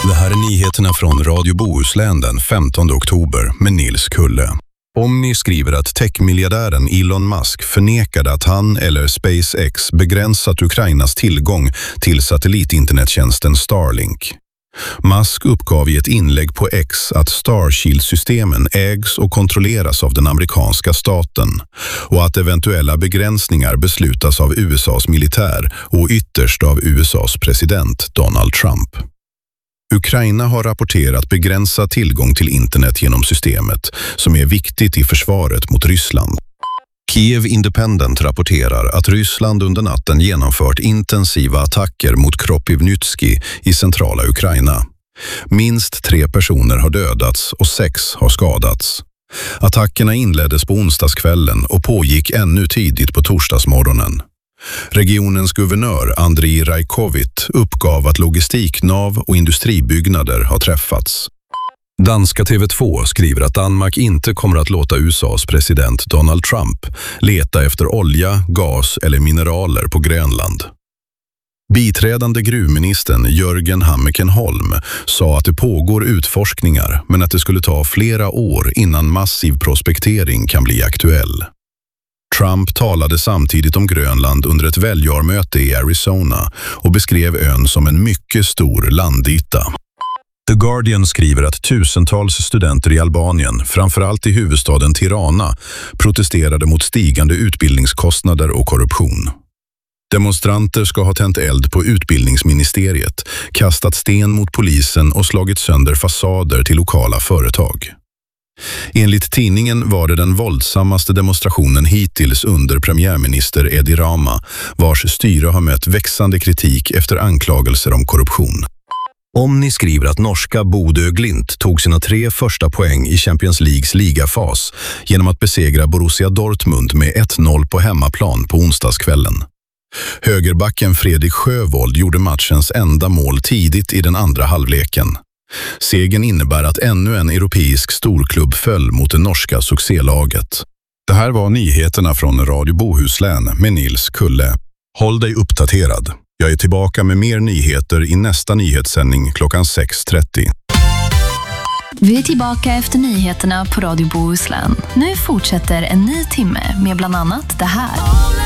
Det här är nyheterna från Radio Bohuslän den 15 oktober med Nils Kulle. Omni skriver att techmiljardären Elon Musk förnekade att han eller SpaceX begränsat Ukrainas tillgång till satellitinternettjänsten Starlink. Musk uppgav i ett inlägg på X att Starshield-systemen ägs och kontrolleras av den amerikanska staten och att eventuella begränsningar beslutas av USAs militär och ytterst av USAs president Donald Trump. Ukraina har rapporterat begränsad tillgång till internet genom systemet, som är viktigt i försvaret mot Ryssland. Kiev Independent rapporterar att Ryssland under natten genomfört intensiva attacker mot Kropivnytski i centrala Ukraina. Minst 3 personer har dödats och 6 har skadats. Attackerna inleddes på onsdagskvällen och pågick ännu tidigt på torsdagsmorgonen. Regionens guvernör Andriy Rajkovit uppgav att logistiknav och industribyggnader har träffats. Danska TV2 skriver att Danmark inte kommer att låta USAs president Donald Trump leta efter olja, gas eller mineraler på Grönland. Biträdande gruvministern Jörgen Hammerkenholm sa att det pågår utforskningar men att det skulle ta flera år innan massiv prospektering kan bli aktuell. Trump talade samtidigt om Grönland under ett välgörmöte i Arizona och beskrev ön som en mycket stor landyta. The Guardian skriver att tusentals studenter i Albanien, framförallt i huvudstaden Tirana, protesterade mot stigande utbildningskostnader och korruption. Demonstranter ska ha tänt eld på utbildningsministeriet, kastat sten mot polisen och slagit sönder fasader till lokala företag. Enligt tidningen var det den våldsammaste demonstrationen hittills under premiärminister Edi Rama, vars styre har mött växande kritik efter anklagelser om korruption. Omni skriver att norska Bodø Glimt tog sina 3 första poäng i Champions Leagues ligafas genom att besegra Borussia Dortmund med 1-0 på hemmaplan på onsdagskvällen. Högerbacken Fredrik Sjövold gjorde matchens enda mål tidigt i den andra halvleken. Segern innebär att ännu en europeisk storklubb föll mot det norska succélaget. Det här var nyheterna från Radio Bohuslän med Nils Kulle. Håll dig uppdaterad. Jag är tillbaka med mer nyheter i nästa nyhetssändning klockan 6:30. Vi är tillbaka efter nyheterna på Radio Bohuslän. Nu fortsätter en ny timme med bland annat det här.